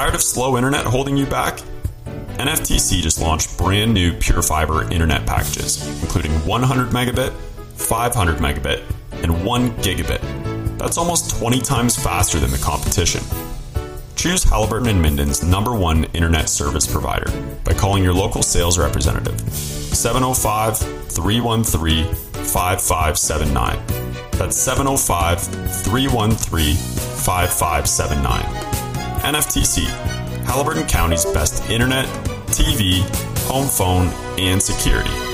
Tired of slow internet holding you back? NFTC just launched brand new Pure Fiber internet packages, including 100 megabit, 500 megabit, and 1 gigabit. That's almost 20 times faster than the competition. Choose Halliburton and Minden's #1 internet service provider by calling your local sales representative. 705-313-5579. That's 705-313-5579. NFTC, Halliburton County's best internet, TV, home phone, and security.